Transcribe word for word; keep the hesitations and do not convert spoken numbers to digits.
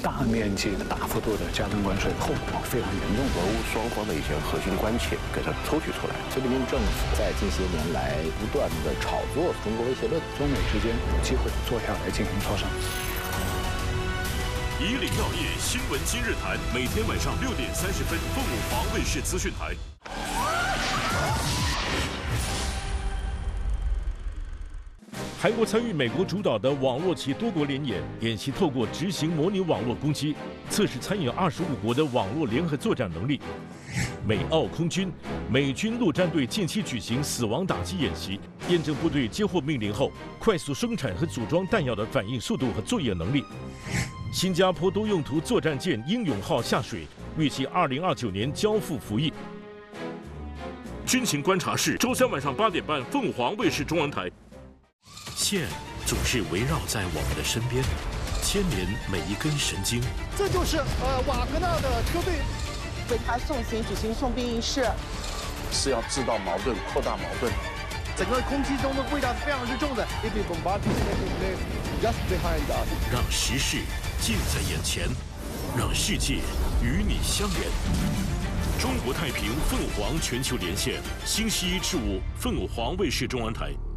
大面积的、大幅度的加征关税，后果非常严重。 俄乌双方的一些核心关切给它抽取出来。 菲律宾政府在近些年来不断的炒作中国威胁论， 中美之间有机会坐下来进行磋商。 以岭药业新闻今日谈，每天晚上六点三十分，凤舞华卫视资讯台。 韩国参与美国主导的网络及多国联演，演习透过执行模拟网络攻击，测试参与二十五国的网络联合作战能力。美澳空军、美军陆战队近期举行死亡打击演习，验证部队接获命令后快速生产和组装弹药的反应速度和作业能力。新加坡多用途作战舰英勇号下水，预计二零二九年交付服役。军情观察室，周三晚上八点半，凤凰卫视中文台。 线总是围绕在我们的身边，牵连每一根神经。 这就是呃瓦格纳的车队为他送行举行送兵仪式， 是要制造矛盾、扩大矛盾。 整个空气中的味道是非常之重的。 让时事近在眼前，让世界与你相连。中国太平凤凰全球连线，星期一至五，凤凰卫视中文台。